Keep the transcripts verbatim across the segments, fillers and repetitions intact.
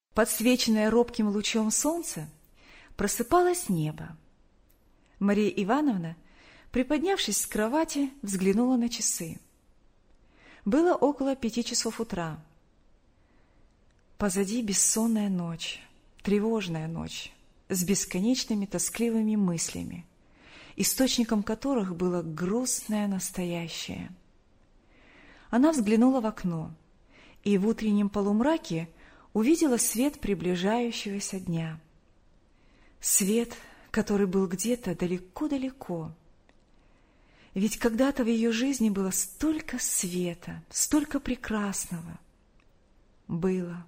Подсвеченное робким лучом солнца, просыпалось небо. Мария Ивановна, приподнявшись с кровати, взглянула на часы. Было около пяти часов утра. Позади бессонная ночь, тревожная ночь, с бесконечными тоскливыми мыслями, источником которых было грустное настоящее. Она взглянула в окно и в утреннем полумраке увидела свет приближающегося дня. Свет, который был где-то далеко-далеко. Ведь когда-то в ее жизни было столько света, столько прекрасного. Было.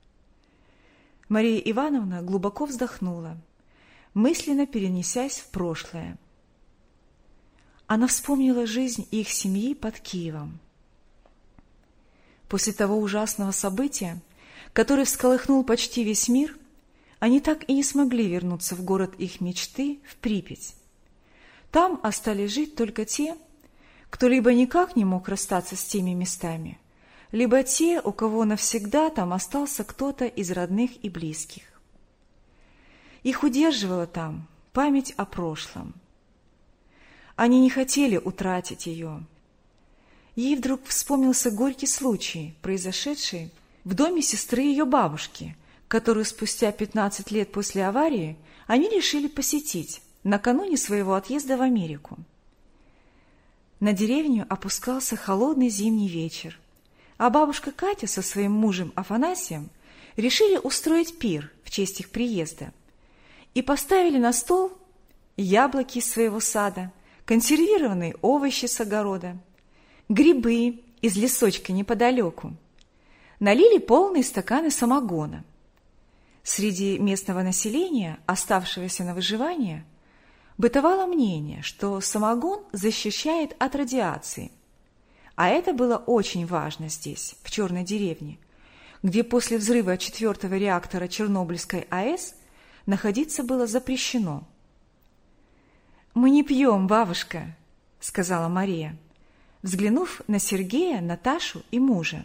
Мария Ивановна глубоко вздохнула, мысленно перенесясь в прошлое. Она вспомнила жизнь их семьи под Киевом. После того ужасного события, который всколыхнул почти весь мир, они так и не смогли вернуться в город их мечты, в Припять. Там остались жить только те, кто либо никак не мог расстаться с теми местами, либо те, у кого навсегда там остался кто-то из родных и близких. Их удерживала там память о прошлом. Они не хотели утратить ее. Ей вдруг вспомнился горький случай, произошедший в доме сестры ее бабушки, которую спустя пятнадцать лет после аварии они решили посетить накануне своего отъезда в Америку. На деревню опускался холодный зимний вечер, а бабушка Катя со своим мужем Афанасием решили устроить пир в честь их приезда и поставили на стол яблоки из своего сада, консервированные овощи с огорода, грибы из лесочка неподалеку, налили полные стаканы самогона. Среди местного населения, оставшегося на выживание, бытовало мнение, что самогон защищает от радиации. А это было очень важно здесь, в Черной деревне, где после взрыва четвертого реактора Чернобыльской АЭС находиться было запрещено. «Мы не пьем, бабушка», — сказала Мария, взглянув на Сергея, Наташу и мужа.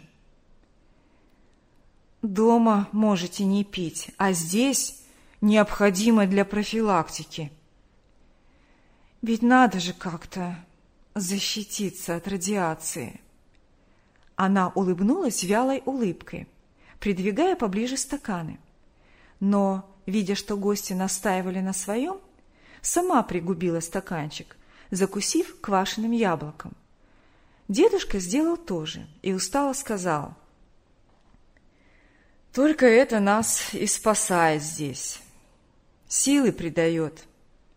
«Дома можете не пить, а здесь необходимо для профилактики. Ведь надо же как-то защититься от радиации». Она улыбнулась вялой улыбкой, придвигая поближе стаканы. Но, видя, что гости настаивали на своем, сама пригубила стаканчик, закусив квашеным яблоком. Дедушка сделал то же и устало сказал: «Только это нас и спасает здесь, силы придает».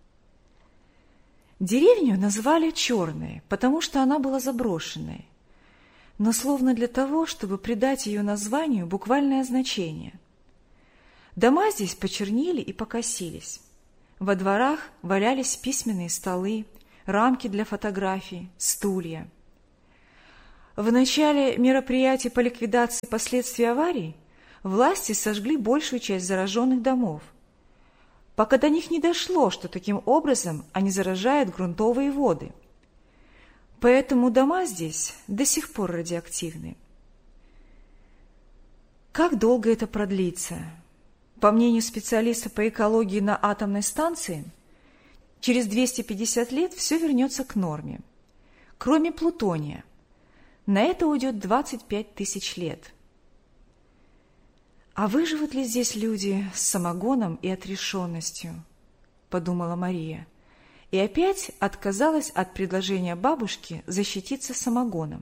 Деревню назвали Черной, потому что она была заброшенной, но словно для того, чтобы придать ее названию буквальное значение. Дома здесь почернели и покосились. Во дворах валялись письменные столы, рамки для фотографий, стулья. В начале мероприятий по ликвидации последствий аварий власти сожгли большую часть зараженных домов, пока до них не дошло, что таким образом они заражают грунтовые воды. Поэтому дома здесь до сих пор радиоактивны. Как долго это продлится? По мнению специалиста по экологии на атомной станции, через двести пятьдесят лет все вернется к норме, кроме плутония. На это уйдет двадцать пять тысяч лет. «А выживут ли здесь люди с самогоном и отрешенностью?» – подумала Мария, и опять отказалась от предложения бабушки защититься самогоном.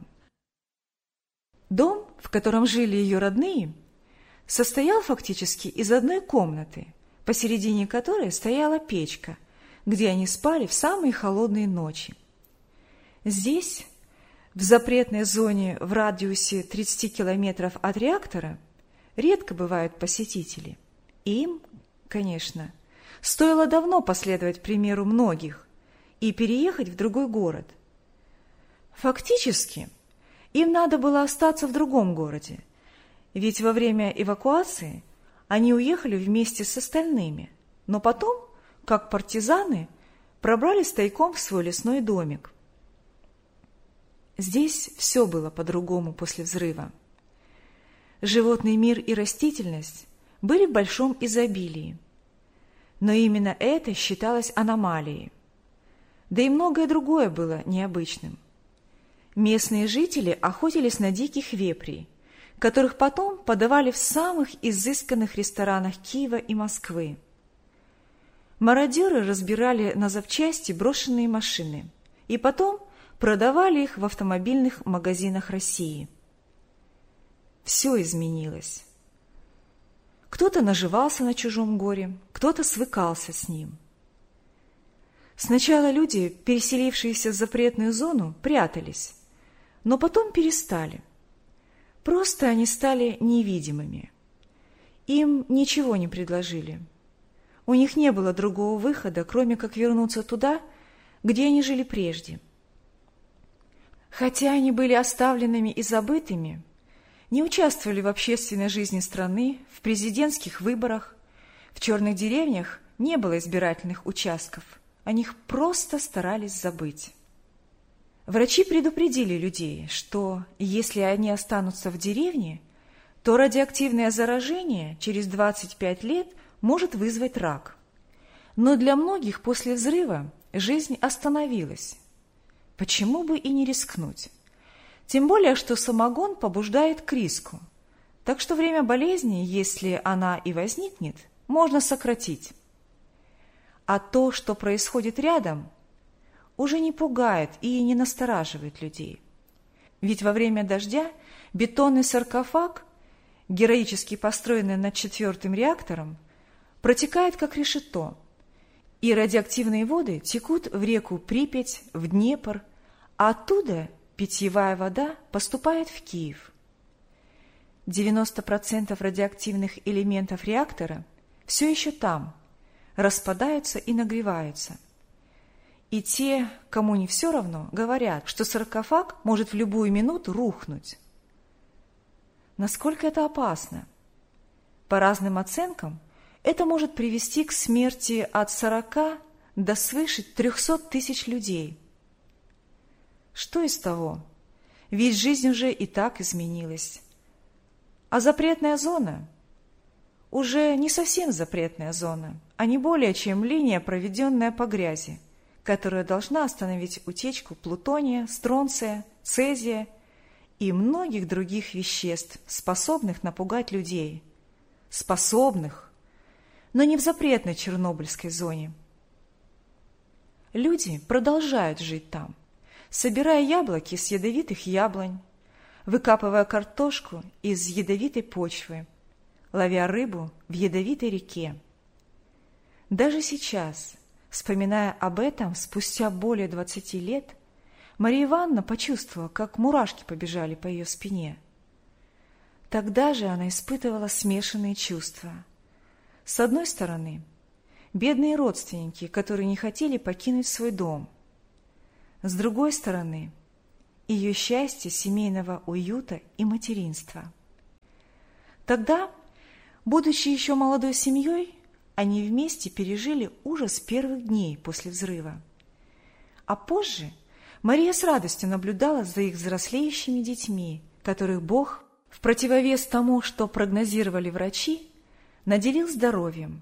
Дом, в котором жили ее родные, состоял фактически из одной комнаты, посередине которой стояла печка, где они спали в самые холодные ночи. Здесь, в запретной зоне в радиусе тридцати километров от реактора, редко бывают посетители. И им, конечно, стоило давно последовать примеру многих и переехать в другой город. Фактически, им надо было остаться в другом городе, ведь во время эвакуации они уехали вместе с остальными, но потом, как партизаны, пробрались тайком в свой лесной домик. Здесь все было по-другому после взрыва. Животный мир и растительность были в большом изобилии. Но именно это считалось аномалией. Да и многое другое было необычным. Местные жители охотились на диких вепрей, которых потом подавали в самых изысканных ресторанах Киева и Москвы. Мародеры разбирали на запчасти брошенные машины и потом продавали их в автомобильных магазинах России. Все изменилось. Кто-то наживался на чужом горе, кто-то свыкался с ним. Сначала люди, переселившиеся в запретную зону, прятались, но потом перестали. Просто они стали невидимыми. Им ничего не предложили. У них не было другого выхода, кроме как вернуться туда, где они жили прежде. Хотя они были оставленными и забытыми, не участвовали в общественной жизни страны, в президентских выборах, в черных деревнях не было избирательных участков, о них просто старались забыть. Врачи предупредили людей, что если они останутся в деревне, то радиоактивное заражение через двадцать пять лет может вызвать рак. Но для многих после взрыва жизнь остановилась. Почему бы и не рискнуть? Тем более, что самогон побуждает к риску, так что время болезни, если она и возникнет, можно сократить. А то, что происходит рядом, уже не пугает и не настораживает людей. Ведь во время дождя бетонный саркофаг, героически построенный над четвертым реактором, протекает как решето, и радиоактивные воды текут в реку Припять, в Днепр, а оттуда питьевая вода поступает в Киев. девяносто процентов радиоактивных элементов реактора все еще там, распадаются и нагреваются. И те, кому не все равно, говорят, что саркофаг может в любую минуту рухнуть. Насколько это опасно? По разным оценкам, это может привести к смерти от сорока до свыше трехсот тысяч людей. Что из того? Ведь жизнь уже и так изменилась. А запретная зона? Уже не совсем запретная зона, а не более чем линия, проведенная по грязи, которая должна остановить утечку плутония, стронция, цезия и многих других веществ, способных напугать людей. Способных, но не в запретной Чернобыльской зоне. Люди продолжают жить там, собирая яблоки с ядовитых яблонь, выкапывая картошку из ядовитой почвы, ловя рыбу в ядовитой реке. Даже сейчас, вспоминая об этом спустя более двадцати лет, Мария Ивановна почувствовала, как мурашки побежали по ее спине. Тогда же она испытывала смешанные чувства. С одной стороны, бедные родственники, которые не хотели покинуть свой дом. С другой стороны, ее счастье семейного уюта и материнства. Тогда, будучи еще молодой семьей, они вместе пережили ужас первых дней после взрыва. А позже Мария с радостью наблюдала за их взрослеющими детьми, которых Бог, в противовес тому, что прогнозировали врачи, наделил здоровьем.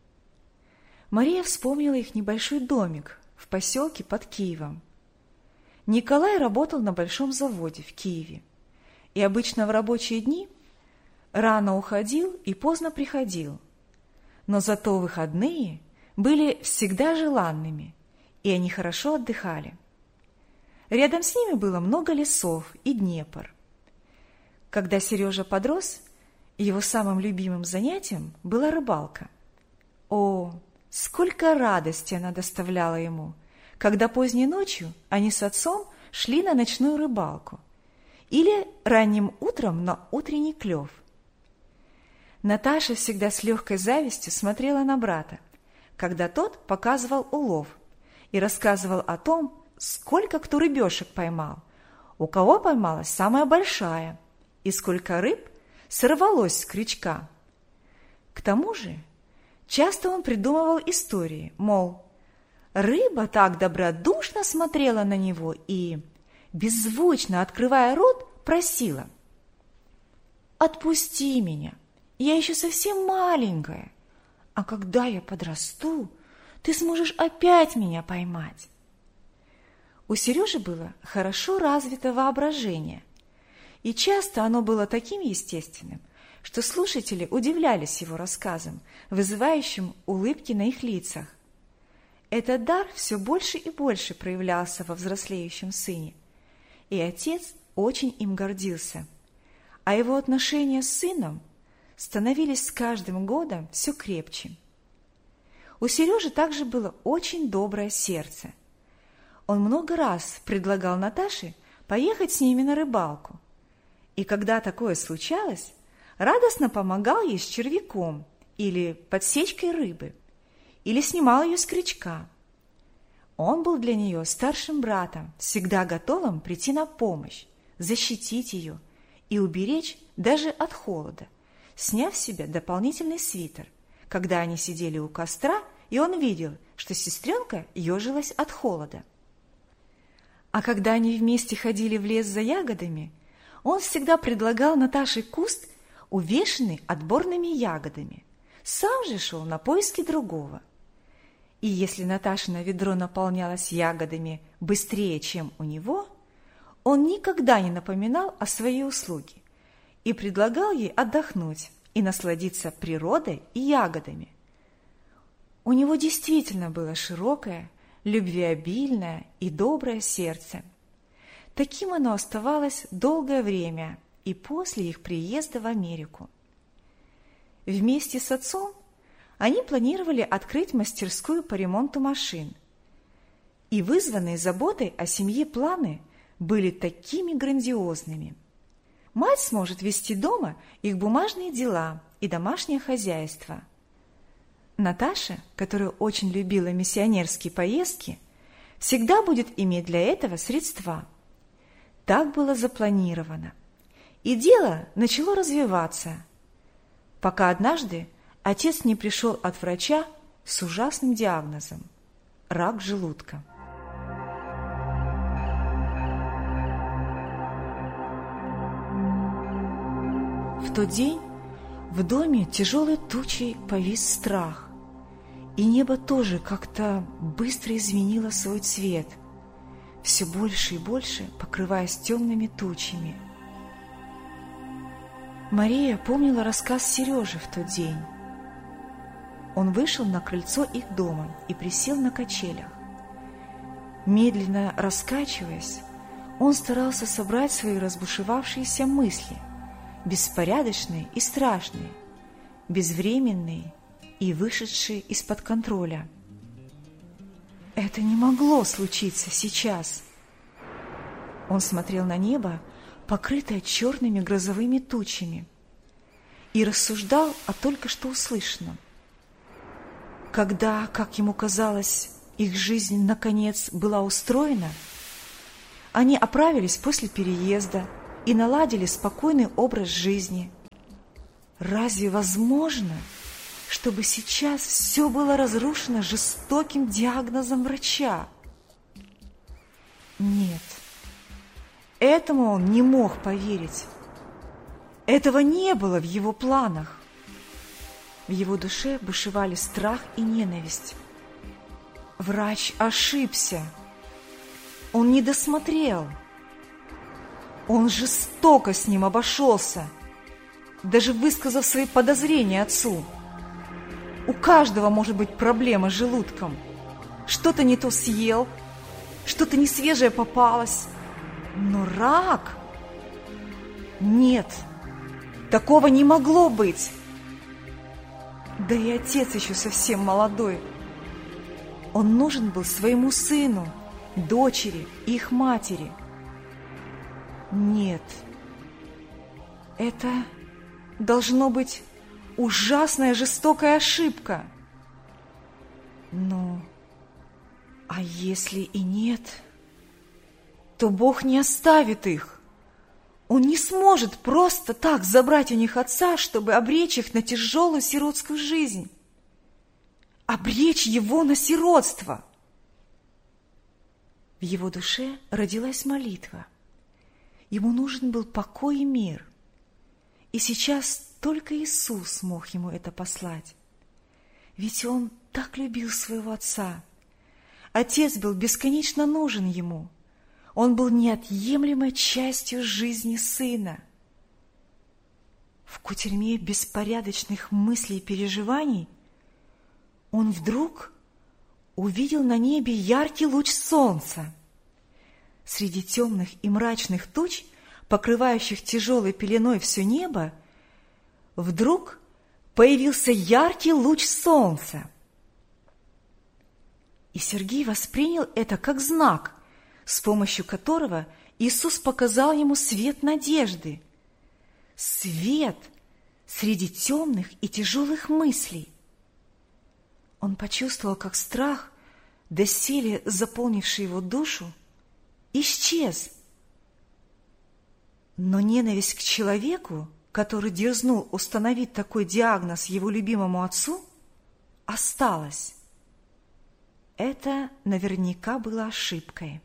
Мария вспомнила их небольшой домик в поселке под Киевом. Николай работал на большом заводе в Киеве и обычно в рабочие дни рано уходил и поздно приходил. Но зато выходные были всегда желанными, и они хорошо отдыхали. Рядом с ними было много лесов и Днепр. Когда Сережа подрос, его самым любимым занятием была рыбалка. О, сколько радости она доставляла ему, когда поздней ночью они с отцом шли на ночную рыбалку или ранним утром на утренний клев. Наташа всегда с легкой завистью смотрела на брата, когда тот показывал улов и рассказывал о том, сколько кто рыбешек поймал, у кого поймалась самая большая и сколько рыб сорвалось с крючка. К тому же часто он придумывал истории, мол, рыба так добродушно смотрела на него и, беззвучно открывая рот, просила: «Отпусти меня, Я еще совсем маленькая, а когда я подрасту, ты сможешь опять меня поймать». У Сережи было хорошо развито воображение, и часто оно было таким естественным, что слушатели удивлялись его рассказам, вызывающим улыбки на их лицах. Этот дар все больше и больше проявлялся во взрослеющем сыне, и отец очень им гордился, а его отношения с сыном становились с каждым годом все крепче. У Сережи также было очень доброе сердце. Он много раз предлагал Наташе поехать с ними на рыбалку, и когда такое случалось, радостно помогал ей с червяком или подсечкой рыбы, или снимал ее с крючка. Он был для нее старшим братом, всегда готовым прийти на помощь, защитить ее и уберечь даже от холода, сняв с себя дополнительный свитер, когда они сидели у костра, и он видел, что сестренка ежилась от холода. А когда они вместе ходили в лес за ягодами, он всегда предлагал Наташе куст, увешанный отборными ягодами. Сам же шел на поиски другого. И если Наташино ведро наполнялось ягодами быстрее, чем у него, он никогда не напоминал о своей услуге и предлагал ей отдохнуть и насладиться природой и ягодами. У него действительно было широкое, любвеобильное и доброе сердце. Таким оно оставалось долгое время и после их приезда в Америку. Вместе с отцом они планировали открыть мастерскую по ремонту машин, и вызванные заботой о семье планы были такими грандиозными. Мать сможет вести дома их бумажные дела и домашнее хозяйство. Наташа, которая очень любила миссионерские поездки, всегда будет иметь для этого средства. Так было запланировано. И дело начало развиваться, пока однажды отец не пришел от врача с ужасным диагнозом – рак желудка. В тот день в доме тяжелой тучей повис страх, и небо тоже как-то быстро изменило свой цвет, все больше и больше покрываясь темными тучами. Мария помнила рассказ Сережи в тот день. Он вышел на крыльцо их дома и присел на качелях. Медленно раскачиваясь, он старался собрать свои разбушевавшиеся мысли, беспорядочные и страшные, безвременные и вышедшие из-под контроля. Это не могло случиться сейчас. Он смотрел на небо, покрытое черными грозовыми тучами, и рассуждал о только что услышанном. Когда, как ему казалось, их жизнь наконец была устроена, они оправились после переезда и наладили спокойный образ жизни. Разве возможно, чтобы сейчас все было разрушено жестоким диагнозом врача? Нет, этому он не мог поверить. Этого не было в его планах. В его душе бушевали страх и ненависть. Врач ошибся. Он не досмотрел. Он жестоко с ним обошелся, даже высказав свои подозрения отцу. У каждого может быть проблема с желудком. Что-то не то съел, что-то несвежее попалось. Но рак? Нет, такого не могло быть. Да и отец еще совсем молодой. Он нужен был своему сыну, дочери и их матери. Нет, это должно быть ужасная жестокая ошибка. Но, а если и нет, то Бог не оставит их. Он не сможет просто так забрать у них отца, чтобы обречь их на тяжелую сиротскую жизнь. Обречь его на сиротство. В его душе родилась молитва. Ему нужен был покой и мир. И сейчас только Иисус мог ему это послать. Ведь он так любил своего отца. Отец был бесконечно нужен ему. Он был неотъемлемой частью жизни сына. В кутерьме беспорядочных мыслей и переживаний он вдруг увидел на небе яркий луч солнца. Среди темных и мрачных туч, покрывающих тяжелой пеленой все небо, вдруг появился яркий луч солнца. И Сергей воспринял это как знак, с помощью которого Иисус показал ему свет надежды. Свет среди темных и тяжелых мыслей. Он почувствовал, как страх, доселе заполнивший его душу, исчез. Но ненависть к человеку, который дерзнул установить такой диагноз его любимому отцу, осталась. Это наверняка было ошибкой.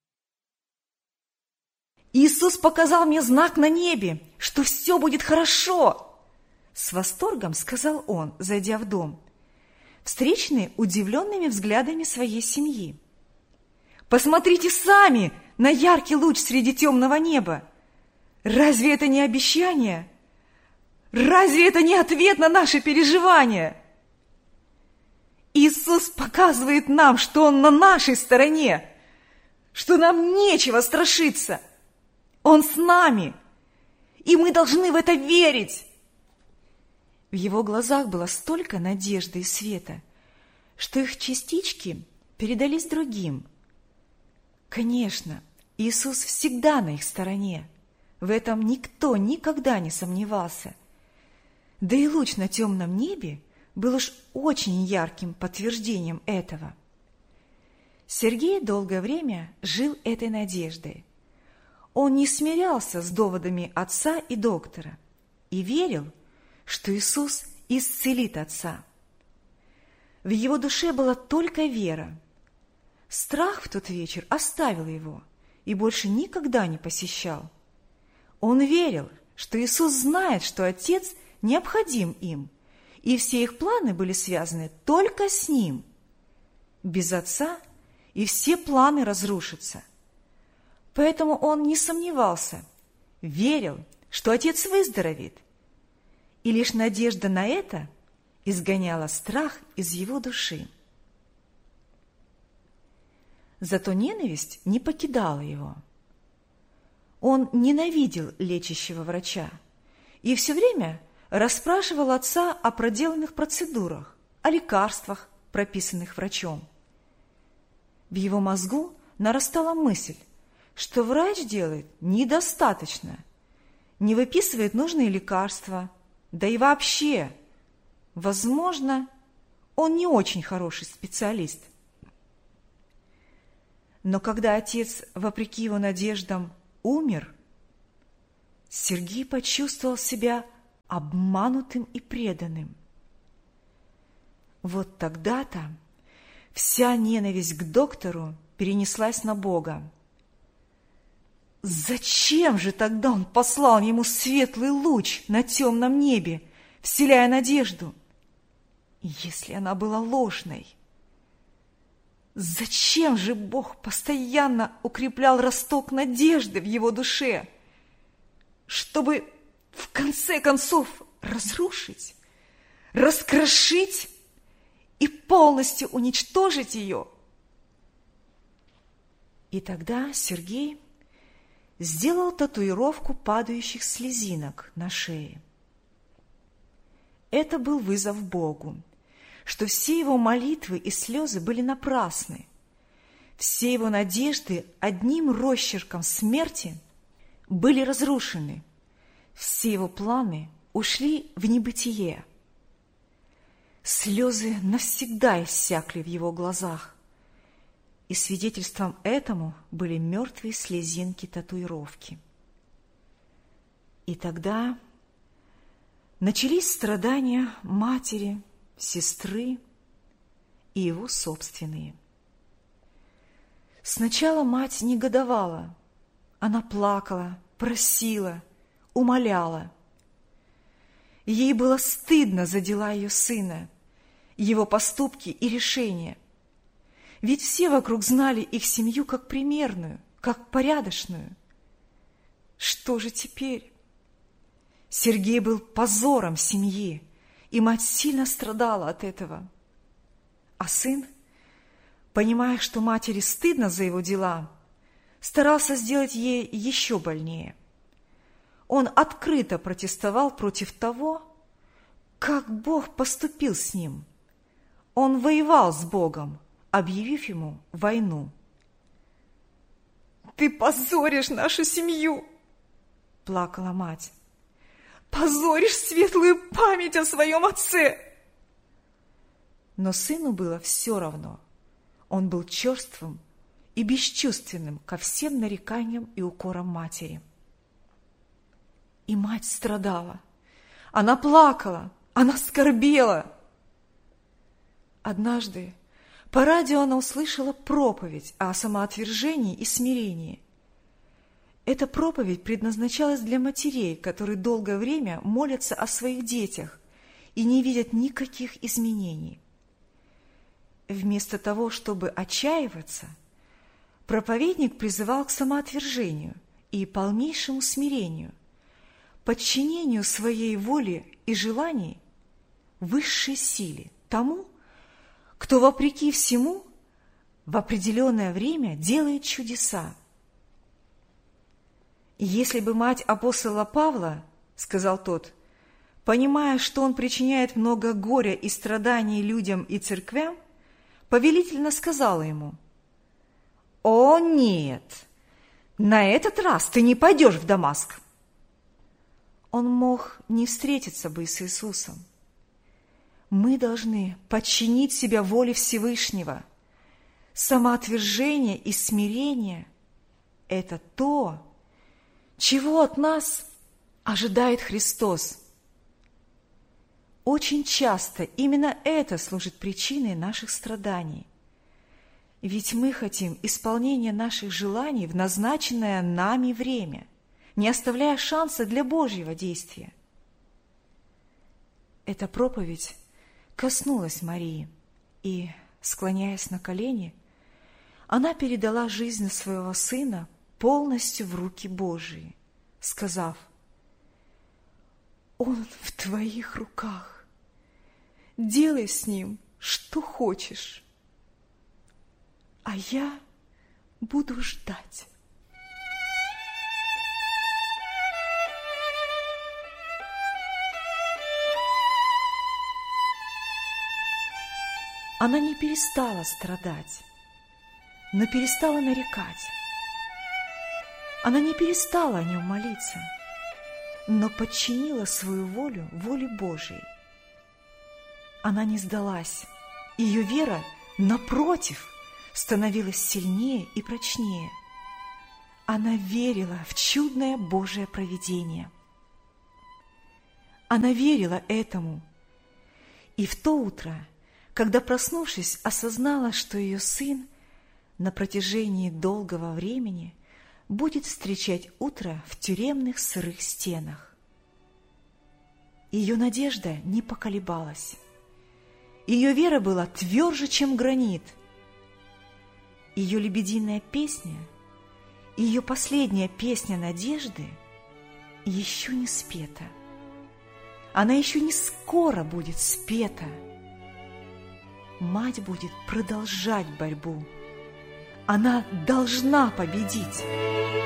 «Иисус показал мне знак на небе, что все будет хорошо!» С восторгом сказал он, зайдя в дом, встреченный удивленными взглядами своей семьи. «Посмотрите сами на яркий луч среди темного неба! Разве это не обещание? Разве это не ответ на наши переживания? Иисус показывает нам, что Он на нашей стороне, что нам нечего страшиться. Он с нами, и мы должны в это верить!» В его глазах было столько надежды и света, что их частички передались другим. Конечно, Иисус всегда на их стороне. В этом никто никогда не сомневался. Да и луч на темном небе был уж очень ярким подтверждением этого. Сергей долгое время жил этой надеждой. Он не смирялся с доводами отца и доктора и верил, что Иисус исцелит отца. В его душе была только вера. Страх в тот вечер оставил его и больше никогда не посещал. Он верил, что Иисус знает, что Отец необходим им, и все их планы были связаны только с Ним. Без Отца и все планы разрушатся. Поэтому он не сомневался, верил, что Отец выздоровеет, и лишь надежда на это изгоняла страх из его души. Зато ненависть не покидала его. Он ненавидел лечащего врача и все время расспрашивал отца о проделанных процедурах, о лекарствах, прописанных врачом. В его мозгу нарастала мысль, что врач делает недостаточно, не выписывает нужные лекарства, да и вообще, возможно, он не очень хороший специалист. Но когда отец, вопреки его надеждам, умер, Сергей почувствовал себя обманутым и преданным. Вот тогда-то вся ненависть к доктору перенеслась на Бога. Зачем же тогда он послал ему светлый луч на темном небе, вселяя надежду, если она была ложной? Зачем же Бог постоянно укреплял росток надежды в его душе, чтобы в конце концов разрушить, раскрошить и полностью уничтожить ее? И тогда Сергей сделал татуировку падающих слезинок на шее. Это был вызов Богу, что все его молитвы и слезы были напрасны, все его надежды одним росчерком смерти были разрушены, все его планы ушли в небытие. Слезы навсегда иссякли в его глазах, и свидетельством этому были мертвые слезинки татуировки. И тогда начались страдания матери, сестры и его собственные. Сначала мать негодовала, она плакала, просила, умоляла. Ей было стыдно за дела ее сына, его поступки и решения. Ведь все вокруг знали их семью как примерную, как порядочную. Что же теперь? Сергей был позором семьи, и мать сильно страдала от этого. А сын, понимая, что матери стыдно за его дела, старался сделать ей еще больнее. Он открыто протестовал против того, как Бог поступил с ним. Он воевал с Богом, объявив ему войну. «Ты позоришь нашу семью!» – плакала мать. «Позоришь светлую память о своем отце!» Но сыну было все равно. Он был черствым и бесчувственным ко всем нареканиям и укорам матери. И мать страдала. Она плакала, она скорбела. Однажды по радио она услышала проповедь о самоотвержении и смирении. Эта проповедь предназначалась для матерей, которые долгое время молятся о своих детях и не видят никаких изменений. Вместо того, чтобы отчаиваться, проповедник призывал к самоотвержению и полнейшему смирению, подчинению своей воли и желаний высшей силе, тому, кто, вопреки всему, в определенное время делает чудеса. «Если бы мать апостола Павла, — сказал тот, — понимая, что он причиняет много горя и страданий людям и церквям, повелительно сказала ему: „О, нет, на этот раз ты не пойдешь в Дамаск“, он мог не встретиться бы с Иисусом. Мы должны подчинить себя воле Всевышнего. Самоотвержение и смирение – это то, чего от нас ожидает Христос. Очень часто именно это служит причиной наших страданий. Ведь мы хотим исполнения наших желаний в назначенное нами время, не оставляя шанса для Божьего действия. Эта проповедь коснулась Марии, и, склоняясь на колени, она передала жизнь своего сына полностью в руки Божии, сказав: «Он в твоих руках, делай с ним, что хочешь, а я буду ждать». Она не перестала страдать, но перестала нарекать. Она не перестала о нем молиться, но подчинила свою волю воле Божией. Она не сдалась. Ее вера, напротив, становилась сильнее и прочнее. Она верила в чудное Божие провидение. Она верила этому. И в то утро, когда, проснувшись, осознала, что ее сын на протяжении долгого времени будет встречать утро в тюремных сырых стенах. Ее надежда не поколебалась. Ее вера была тверже, чем гранит. Ее лебединая песня, ее последняя песня надежды еще не спета. Она еще не скоро будет спета. Мать будет продолжать борьбу. Она должна победить.